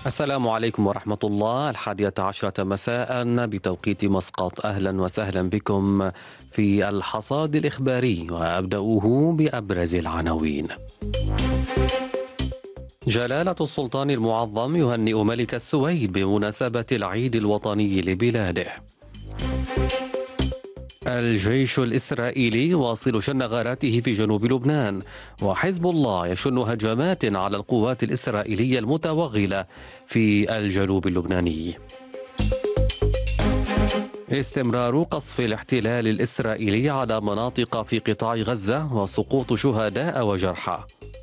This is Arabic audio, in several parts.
السلام عليكم ورحمة الله. 11 مساء بتوقيت مسقط. أهلا وسهلا بكم في الحصاد الإخباري، وأبدأه بأبرز العناوين. جلالة السلطان المعظم يهنئ ملك السويد بمناسبة العيد الوطني لبلاده. الجيش الإسرائيلي يواصل شن غاراته في جنوب لبنان، وحزب الله يشن هجمات على القوات الإسرائيلية المتوغلة في الجنوب اللبناني. استمرار قصف الاحتلال الإسرائيلي على مناطق في قطاع غزة وسقوط شهداء وجرحى.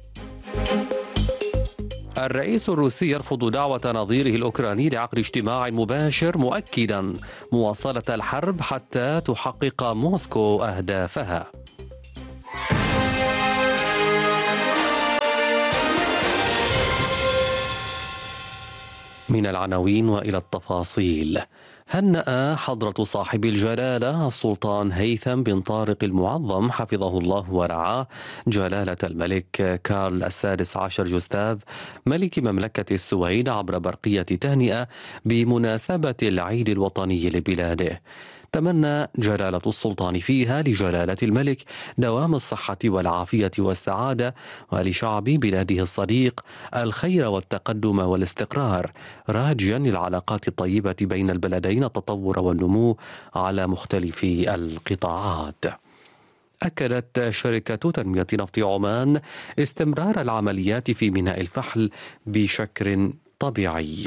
الرئيس الروسي يرفض دعوة نظيره الأوكراني لعقد اجتماع مباشر، مؤكدا مواصلة الحرب حتى تحقق موسكو أهدافها. من العناوين وإلى التفاصيل. هنأ حضرة صاحب الجلالة السلطان هيثم بن طارق المعظم حفظه الله ورعاه جلالة الملك كارل السادس عشر جوستاف ملك مملكة السويد عبر برقية تهنئة بمناسبة العيد الوطني لبلاده. تمنى جلالة السلطان فيها لجلالة الملك دوام الصحة والعافية والسعادة، ولشعب بلاده الصديق الخير والتقدم والاستقرار، راجيا للعلاقات الطيبة بين البلدين التطور والنمو على مختلف القطاعات. أكدت شركة تنمية نفط عمان استمرار العمليات في ميناء الفحل بشكل طبيعي.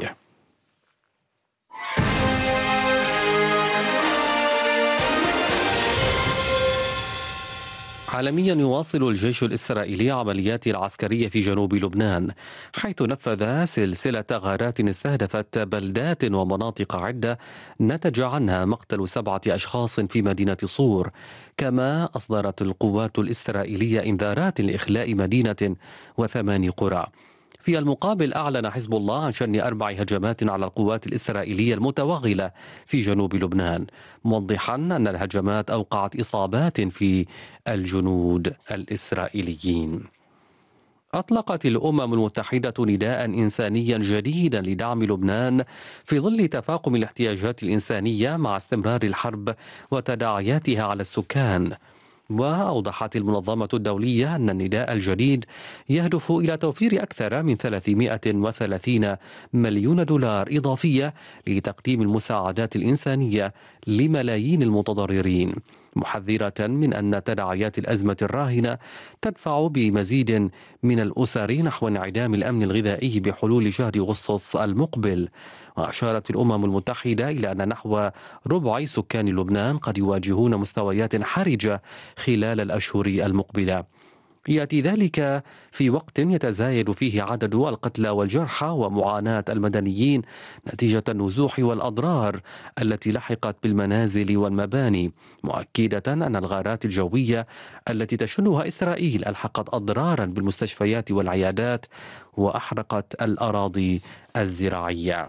عالميا يواصل الجيش الإسرائيلي عملياته العسكرية في جنوب لبنان، حيث نفذ سلسلة غارات استهدفت بلدات ومناطق عدة نتج عنها مقتل 7 أشخاص في مدينة صور. كما أصدرت القوات الإسرائيلية إنذارات لإخلاء مدينة و8 قرى. في المقابل أعلن حزب الله عن شن 4 هجمات على القوات الإسرائيلية المتوغلة في جنوب لبنان، موضحا أن الهجمات أوقعت إصابات في الجنود الإسرائيليين. أطلقت الأمم المتحدة نداء إنسانيا جديدا لدعم لبنان في ظل تفاقم الاحتياجات الإنسانية مع استمرار الحرب وتداعياتها على السكان. وأوضحت المنظمة الدولية أن النداء الجديد يهدف إلى توفير أكثر من 330 مليون دولار إضافية لتقديم المساعدات الإنسانية لملايين المتضررين، محذرة من أن تداعيات الأزمة الراهنة تدفع بمزيد من الأسر نحو انعدام الأمن الغذائي بحلول شهر أغسطس المقبل. وأشارت الأمم المتحدة إلى أن نحو ربع سكان لبنان قد يواجهون مستويات حرجة خلال الأشهر المقبلة. يأتي ذلك في وقت يتزايد فيه عدد القتلى والجرحى ومعاناة المدنيين نتيجة النزوح والأضرار التي لحقت بالمنازل والمباني، مؤكدة أن الغارات الجوية التي تشنها إسرائيل ألحقت أضرارا بالمستشفيات والعيادات وأحرقت الأراضي الزراعية.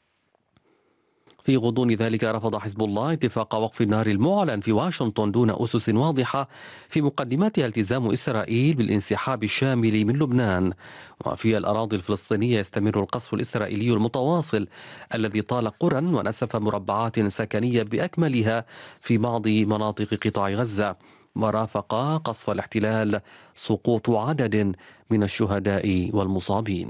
في غضون ذلك رفض حزب الله اتفاق وقف النار المعلن في واشنطن دون أسس واضحة، في مقدمتها التزام إسرائيل بالانسحاب الشامل من لبنان. وفي الأراضي الفلسطينية يستمر القصف الإسرائيلي المتواصل الذي طال قرى ونسف مربعات سكنية بأكملها في بعض مناطق قطاع غزة، ورافق قصف الاحتلال سقوط عدد من الشهداء والمصابين.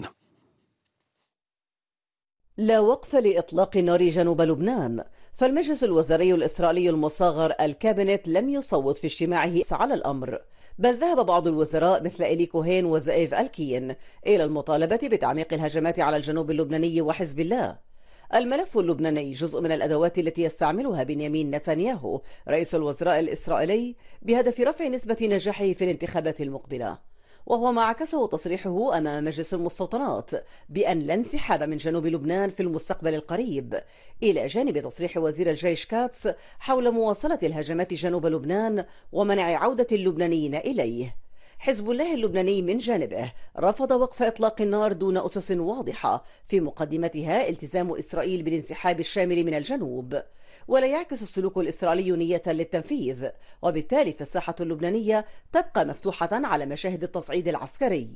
لا وقف لإطلاق النار جنوب لبنان، فالمجلس الوزاري الإسرائيلي المصغر الكابينت لم يصوت في اجتماعه على الأمر، بل ذهب بعض الوزراء مثل إيلي كوهين وزائيف الكين إلى المطالبة بتعميق الهجمات على الجنوب اللبناني وحزب الله. الملف اللبناني جزء من الأدوات التي يستعملها بنيامين نتنياهو رئيس الوزراء الإسرائيلي بهدف رفع نسبة نجاحه في الانتخابات المقبلة، وهو ما عكسه تصريحه أمام مجلس المستوطنات بأن لا انسحاب من جنوب لبنان في المستقبل القريب، إلى جانب تصريح وزير الجيش كاتس حول مواصلة الهجمات جنوب لبنان ومنع عودة اللبنانيين إليه. حزب الله اللبناني من جانبه رفض وقف إطلاق النار دون أسس واضحة، في مقدمتها التزام إسرائيل بالانسحاب الشامل من الجنوب، ولا يعكس السلوك الإسرائيلي نية للتنفيذ، وبالتالي فالساحة اللبنانية تبقى مفتوحة على مشاهد التصعيد العسكري.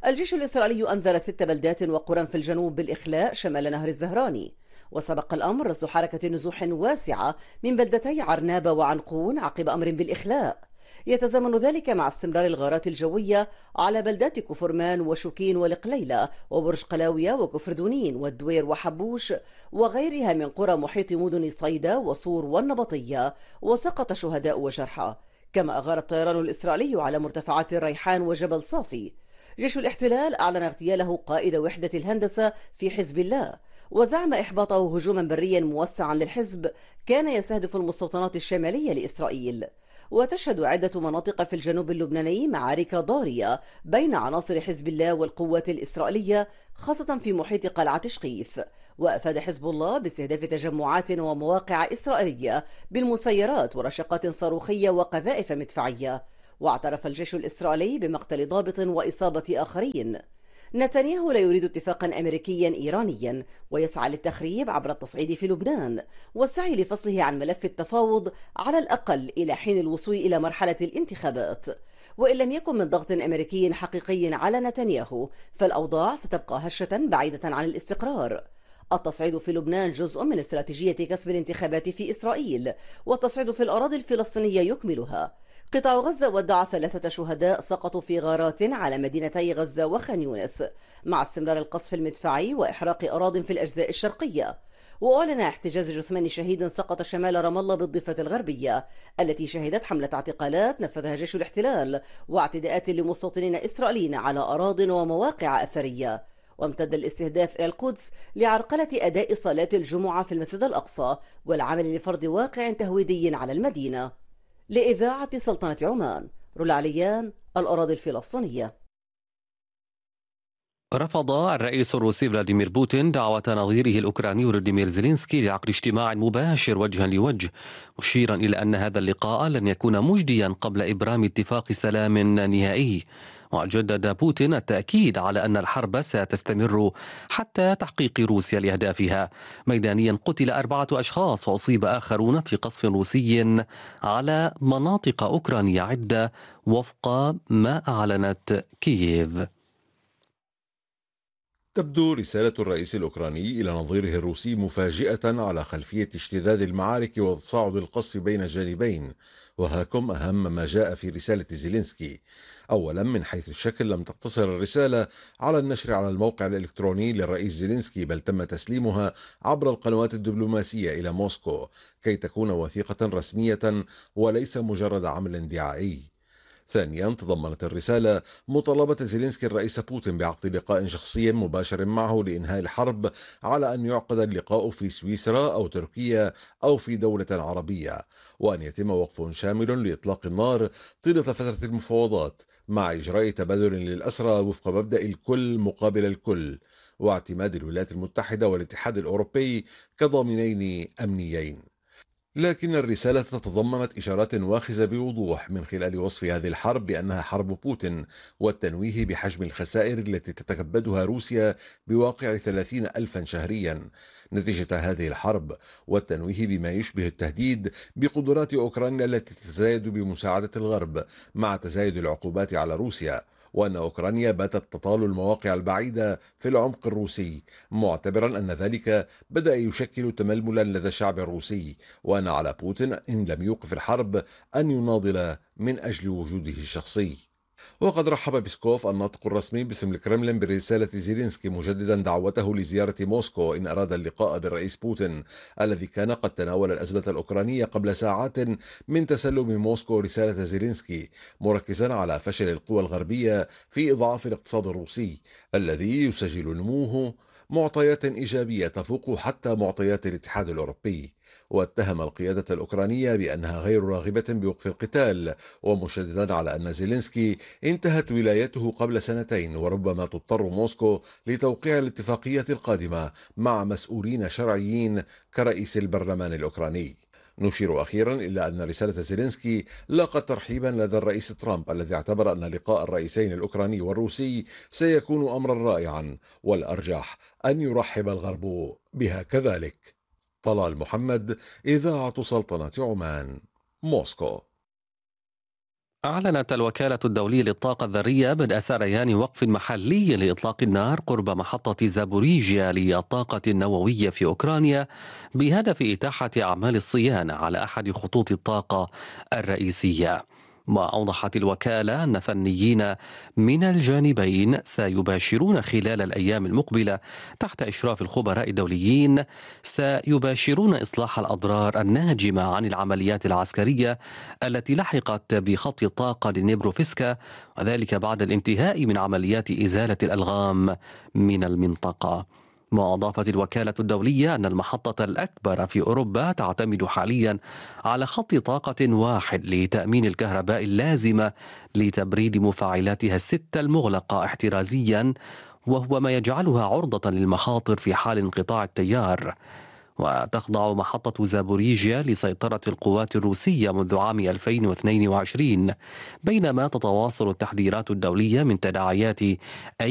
الجيش الإسرائيلي أنذر 6 بلدات وقرى في الجنوب بالإخلاء شمال نهر الزهراني، وسبق الأمر رصد حركة نزوح واسعة من بلدتي عرنابة وعنقون عقب أمر بالإخلاء. يتزامن ذلك مع استمرار الغارات الجوية على بلدات كفرمان وشوكين والقليلة وبرج قلاوية وكفر دونين والدوير وحبوش وغيرها من قرى محيط مدن صيدا وصور والنبطية، وسقط شهداء وجرحى. كما أغار الطيران الإسرائيلي على مرتفعات الريحان وجبل صافي. جيش الاحتلال أعلن اغتياله قائد وحدة الهندسة في حزب الله، وزعم إحباطه هجوما بريا موسعا للحزب كان يستهدف المستوطنات الشمالية لإسرائيل. وتشهد عدة مناطق في الجنوب اللبناني معارك ضارية بين عناصر حزب الله والقوات الإسرائيلية، خاصة في محيط قلعة شقيف. وأفاد حزب الله باستهداف تجمعات ومواقع إسرائيلية بالمسيرات ورشقات صاروخية وقذائف مدفعية. واعترف الجيش الإسرائيلي بمقتل ضابط وإصابة آخرين. نتنياهو لا يريد اتفاقا أمريكيا إيرانيا، ويسعى للتخريب عبر التصعيد في لبنان والسعي لفصله عن ملف التفاوض على الأقل إلى حين الوصول إلى مرحلة الانتخابات. وإن لم يكن من ضغط أمريكي حقيقي على نتنياهو، فالأوضاع ستبقى هشة بعيدة عن الاستقرار. التصعيد في لبنان جزء من استراتيجية كسب الانتخابات في إسرائيل، والتصعيد في الأراضي الفلسطينية يكملها. قطاع غزة ودع 3 شهداء سقطوا في غارات على مدينتي غزة وخان يونس، مع استمرار القصف المدفعي وإحراق أراضٍ في الأجزاء الشرقية. وأعلن احتجاز جثمان شهيد سقط شمال رام الله بالضفة الغربية، التي شهدت حملة اعتقالات نفذها جيش الاحتلال واعتداءات لمستوطنين إسرائيليين على أراضٍ ومواقع أثرية. وامتد الاستهداف إلى القدس لعرقلة أداء صلاة الجمعة في المسجد الأقصى والعمل لفرض واقع تهويدي على المدينة. لإذاعة سلطنة عمان، رولا عليان، الأراضي الفلسطينية. رفض الرئيس الروسي فلاديمير بوتين دعوة نظيره الأوكراني فلاديمير زيلينسكي لعقد اجتماع مباشر وجها لوجه، مشيرا إلى أن هذا اللقاء لن يكون مجديا قبل إبرام اتفاق سلام نهائي. وجدد بوتين التأكيد على أن الحرب ستستمر حتى تحقيق روسيا لأهدافها. ميدانيا قتل 4 أشخاص وأصيب آخرون في قصف روسي على مناطق أوكرانية عدة وفق ما أعلنت كييف. تبدو رسالة الرئيس الأوكراني إلى نظيره الروسي مفاجئة على خلفية اشتداد المعارك وتصاعد القصف بين الجانبين، وهاكم أهم ما جاء في رسالة زيلينسكي. أولا، من حيث الشكل لم تقتصر الرسالة على النشر على الموقع الإلكتروني للرئيس زيلينسكي، بل تم تسليمها عبر القنوات الدبلوماسية إلى موسكو كي تكون وثيقة رسمية وليس مجرد عمل دعائي. ثانيا، تضمنت الرسالة مطالبة زيلينسكي الرئيس بوتين بعقد لقاء شخصي مباشر معه لإنهاء الحرب، على أن يعقد اللقاء في سويسرا أو تركيا أو في دولة عربية، وأن يتم وقف شامل لإطلاق النار طيلة فترة المفاوضات، مع إجراء تبادل للأسرى وفق مبدأ الكل مقابل الكل، واعتماد الولايات المتحدة والاتحاد الأوروبي كضامنين أمنيين. لكن الرسالة تضمنت إشارات واخزة بوضوح من خلال وصف هذه الحرب بأنها حرب بوتين، والتنويه بحجم الخسائر التي تتكبدها روسيا بواقع 30 ألفا شهريا نتيجة هذه الحرب، والتنويه بما يشبه التهديد بقدرات أوكرانيا التي تتزايد بمساعدة الغرب مع تزايد العقوبات على روسيا، وأن أوكرانيا باتت تطال المواقع البعيدة في العمق الروسي، معتبرا أن ذلك بدأ يشكل تململا لدى الشعب الروسي، وأن على بوتين إن لم يوقف الحرب أن يناضل من أجل وجوده الشخصي. وقد رحب بيسكوف الناطق الرسمي باسم الكرملين برسالة زيلينسكي، مجددا دعوته لزيارة موسكو إن أراد اللقاء بالرئيس بوتين، الذي كان قد تناول الأزمة الأوكرانية قبل ساعات من تسلم موسكو رسالة زيلينسكي، مركزا على فشل القوى الغربية في إضعاف الاقتصاد الروسي الذي يسجل نموه معطيات إيجابية تفوق حتى معطيات الاتحاد الأوروبي. واتهم القيادة الأوكرانية بأنها غير راغبة بوقف القتال، ومشددا على أن زيلينسكي انتهت ولايته قبل 2 وربما تضطر موسكو لتوقيع الاتفاقية القادمة مع مسؤولين شرعيين كرئيس البرلمان الأوكراني. نشير أخيرا إلى أن رسالة زيلينسكي لاقت ترحيبا لدى الرئيس ترامب، الذي اعتبر أن لقاء الرئيسين الأوكراني والروسي سيكون أمرا رائعا، والأرجح أن يرحب الغرب بها كذلك. طلال محمد، إذاعة سلطنة عمان، موسكو. أعلنت الوكالة الدولية للطاقة الذرية بدء سريان وقف محلي لإطلاق النار قرب محطة زابوريجيا للطاقة النووية في أوكرانيا بهدف إتاحة أعمال الصيانة على أحد خطوط الطاقة الرئيسية. وأوضحت الوكالة أن فنيين من الجانبين سيباشرون خلال الأيام المقبلة تحت إشراف الخبراء الدوليين سيباشرون إصلاح الأضرار الناجمة عن العمليات العسكرية التي لحقت بخط الطاقة لنيبروفسكا، وذلك بعد الانتهاء من عمليات إزالة الألغام من المنطقة. وأضافت الوكالة الدولية أن المحطة الأكبر في أوروبا تعتمد حاليا على خط طاقة واحد لتأمين الكهرباء اللازمة لتبريد مفاعلاتها الستة المغلقة احترازيا، وهو ما يجعلها عرضة للمخاطر في حال انقطاع التيار. وتخضع محطة زابوريجيا لسيطرة القوات الروسية منذ عام 2022، بينما تتواصل التحذيرات الدولية من تداعيات